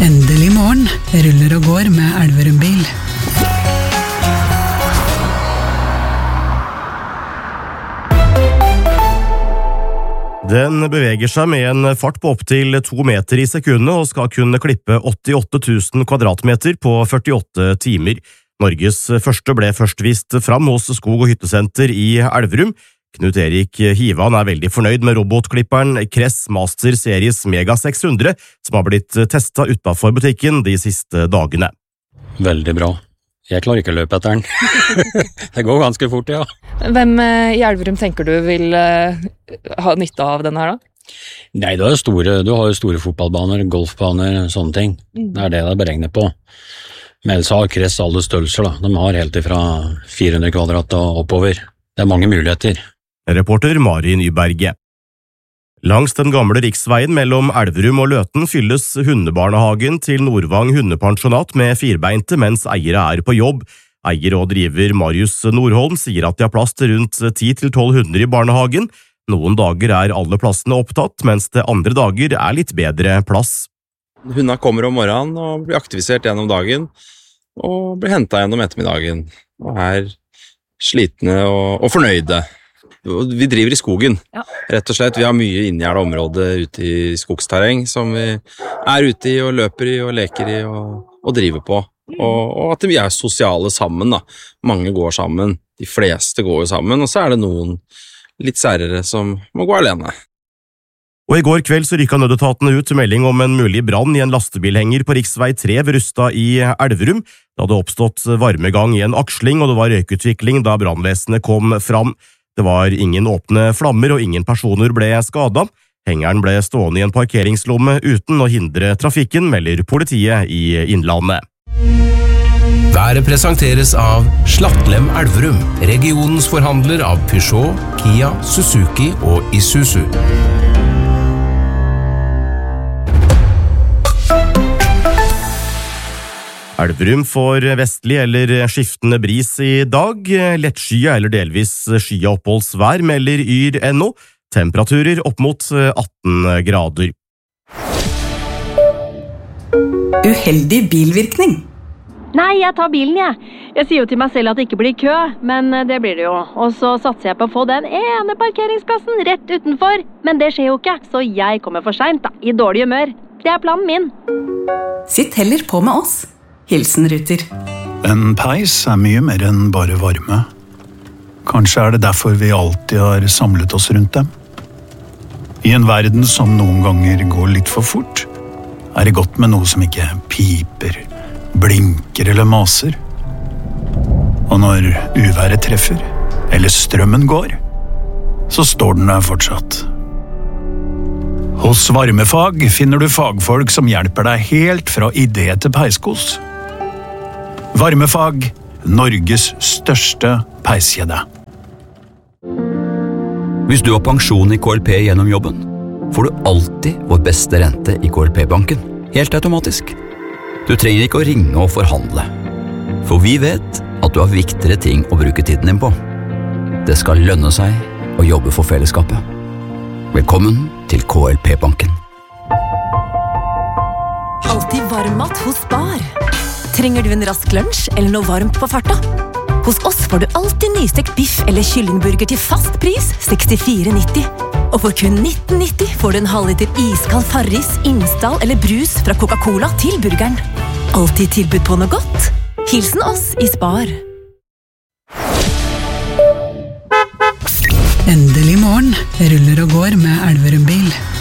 Endelig morgen, ruller og går med Elverum bil. Den beveger seg med en fart på opp til 2 meter i sekundet og skal kunne klippe 88 000 kvadratmeter på 48 timer. Norges første ble først vist fram hos Skog- og hyttesenter i Elverum. Knut Erik Hivan veldig fornøyd med robotklipperen Kress Master Series Mega 600, som har blitt testet utenfor butikken de siste dagene. Veldig bra. Jeg klarer ikke å løpe etter den. Det går ganske fort, ja. Hvem i Elverum tenker du vil ha nytte av denne her da? Nei, du har jo store fotballbaner, golfbaner, sånne ting. Det det er beregnet på. Men ellers har Kress alle størrelser da. De har helt ifra 400 kvadrat og oppover. Det mange muligheter. Reporter Mari Nyberget. Langs den gamle riksveien mellom Elverum og Løten fylles hundebarnehagen til Nordvang hundepensjonat med firbeinte mens eiere på jobb. Eier og driver Marius Nordholm sier at de har plass til rundt 10-12 hunder i barnehagen. Noen dager alle plassene opptatt, mens det andre dager litt bedre plass. Hundene kommer om morgenen og blir aktivisert gjennom dagen, og blir hentet gjennom ettermiddagen, og slitne og fornøyde. Vi driver i skogen, rett og slett. Vi har mye inngjerdet område ute i skogsterreng, som vi ute i og løper i og leker i og driver på. Og at vi sosiale sammen da. Mange går sammen, de fleste går jo sammen, og så det noen litt særere som må gå alene. Og i går kveld så rykket nødetatene ut melding om en mulig brann i en lastebilhenger på riksvei 3 ved Rustad i Elverum. Det hadde oppstått varmegang i en aksling, og det var røykutvikling da brannvesenet kom fram. Det var ingen åpne flammer, og ingen personer ble skadet. Hengeren ble stående i en parkeringslomme uten å hindre trafikken, melder politiet i Innlandet. Været presenteres av Slattlem Elverum, regionens forhandler av Peugeot, Kia, Suzuki og Isuzu. Elverum får vestlig eller skiftende bris i dag, lettskyet eller delvis skyet oppholdsvær, melder yr.no, temperaturer opp mot 18 grader. Uheldig bilvirkning. Nei, jeg tar bilen, jeg. Jeg sier jo til meg selv at det ikke blir kø, men det blir det jo. Og så satser jeg på å få den ene parkeringsplassen rett utenfor. Men det skjer jo ikke, så jeg kommer for sent da, i dårlig humør. Det planen min. Sitt heller på med oss. Hilsen Ruter. En peis mye mer enn bare varme. Kanskje det derfor vi alltid har samlet oss rundt dem. I en verden som noen ganger går litt for fort, det godt med noe som ikke piper, blinker eller maser. Og når uværet treffer, eller strømmen går, så står den der fortsatt. Hos Varmefag finner du fagfolk som hjelper deg helt fra idé til peiskos. Varmefag, Norges største peiskjede. Hvis du har pensjon i KLP gjennom jobben, får du alltid vår beste rente i KLP-banken, helt automatisk. Du trenger ikke å ringe og forhandle, for vi vet at du har viktigere ting å bruke tiden din på. Det skal lønne seg å jobbe for fellesskapet. Velkommen til KLP-banken. Alltid varmmat hos Spar. Trenger du en rask lunsj eller noe varmt på farta? Hos oss får du alltid nystekt biff eller kyllingburger til fast pris 64,90. Og for kun 19,90 får du en halvliter iskald Farris, Imsdal eller brus fra Coca-Cola til burgeren. Alltid tilbud på noe godt. Hilsen oss i Spar. Endelig morgen, ruller og går med Elverum bil.